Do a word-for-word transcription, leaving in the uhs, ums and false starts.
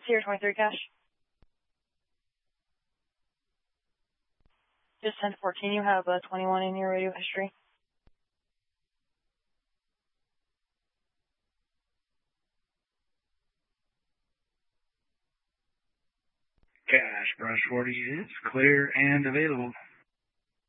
Sierra twenty-three cash. Just ten to fourteen, you have a twenty-one in your radio history. Cash, brush forty is clear and available.